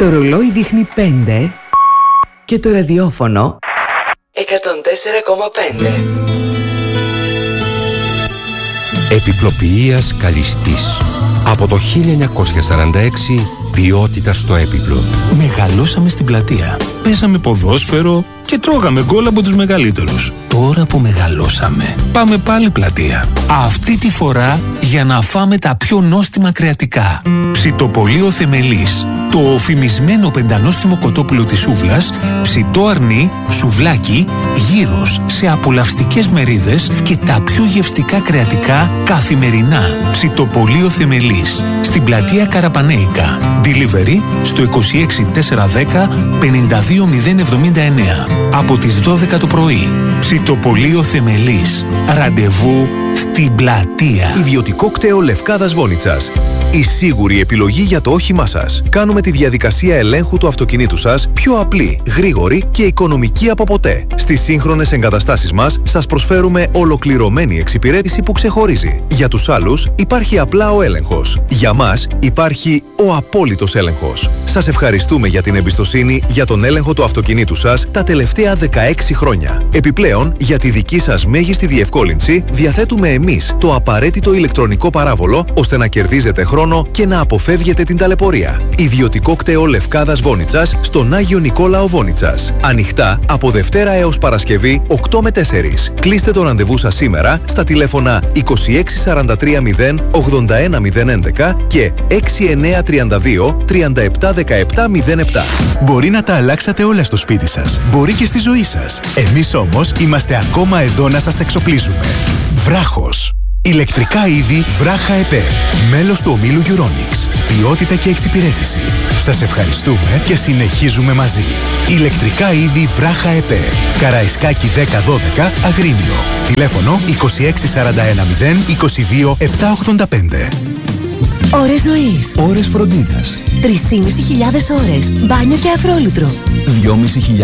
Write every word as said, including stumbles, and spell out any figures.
Το ρολόι δείχνει πέντε και το ραδιόφωνο εκατόν τέσσερα κόμμα πέντε. Επιπλοποιείας Καλιστής. Από το χίλια εννιακόσια σαράντα έξι, ποιότητα στο έπιπλο. Μεγαλώσαμε στην πλατεία. Παίζαμε ποδόσφαιρο και τρώγαμε γκολ από τους μεγαλύτερους. Τώρα που μεγαλώσαμε, πάμε πάλι πλατεία. Αυτή τη φορά για να φάμε τα πιο νόστιμα κρεατικά. Ψητοπολείο Θεμελής. Το φημισμένο πεντανόστιμο κοτόπουλο της Σούβλας, ψητό αρνί, σουβλάκι, γύρος σε απολαυστικές μερίδες και τα πιο γευστικά κρεατικά καθημερινά. Ψητοπολείο Θεμελής. Στην πλατεία Καραπανέικα. Delivery στο είκοσι έξι τετρακόσια δέκα πενήντα δύο μηδέν εβδομήντα εννέα. Από τις δώδεκα το πρωί. Ψητοπολείο Θεμελής. Ραντεβού στην πλατεία. Ιδιωτικό κτέο Λευκάδας Βόνιτσας. Η σίγουρη επιλογή για το όχημά σας. Κάνουμε τη διαδικασία ελέγχου του αυτοκινήτου σας πιο απλή, γρήγορη και οικονομική από ποτέ. Στις σύγχρονες εγκαταστάσεις μας σας προσφέρουμε ολοκληρωμένη εξυπηρέτηση που ξεχωρίζει. Για τους άλλους υπάρχει απλά ο έλεγχος. Για μας υπάρχει ο απόλυτος έλεγχος. Σας ευχαριστούμε για την εμπιστοσύνη για τον έλεγχο του αυτοκινήτου σας τα τελευταία δεκαέξι χρόνια. Επιπλέον, για τη δική σας μέγιστη διευκόλυνση, διαθέτουμε εμείς το απαραίτητο ηλεκτρονικό παράβολο ώστε να κερδίζετε χρόνο και να αποφεύγετε την ταλαιπωρία. Ιδιωτικό κτέο Λευκάδας Βόνιτσας στον Άγιο Νικόλαο Βόνιτσας. Ανοιχτά από Δευτέρα έως Παρασκευή οκτώ με τέσσερις. Κλείστε το ραντεβού σας σήμερα στα τηλέφωνα είκοσι έξι σαράντα τρία μηδέν ογδόντα ένα μηδέν έντεκα και έξι εννέα τριάντα δύο τριάντα επτά δεκαεπτά μηδέν επτά. Μπορεί να τα αλλάξατε όλα στο σπίτι σας. Μπορεί και στη ζωή σας. Εμείς όμως είμαστε ακόμα εδώ να σας εξοπλίζουμε. Βράχος. Ηλεκτρικά είδη Βράχα ΕΠΕ. Μέλος του ομίλου Euronics. Ποιότητα και εξυπηρέτηση. Σας ευχαριστούμε και συνεχίζουμε μαζί. Ηλεκτρικά είδη Βράχα ΕΠΕ. Καραϊσκάκη δέκα δώδεκα Αγρίνιο. Τηλέφωνο είκοσι έξι σαράντα ένα μηδέν είκοσι δύο επτακόσια ογδόντα πέντε. Ώρες ζωής. Ώρες φροντίδας. τρεις χιλιάδες πεντακόσιες ώρες. Μπάνιο και αφρόλουτρο. δυόμισι χιλιάδες